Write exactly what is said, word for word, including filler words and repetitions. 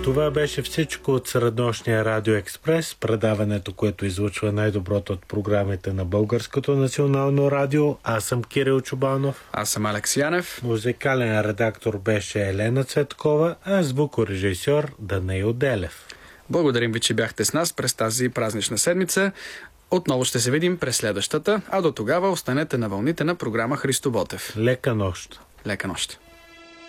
Това беше всичко от среднощния Радио Експрес, предаването, което излъчва най-доброто от програмите на Българското национално радио. Аз съм Кирил Чубанов. Аз съм Алекс Янев. Музикален редактор беше Елена Цветкова, а звукорежисьор Данаил Делев. Благодарим ви, че бяхте с нас през тази празнична седмица. Отново ще се видим през следващата, а до тогава останете на вълните на програма Христо Ботев. Лека нощ! Лека нощ!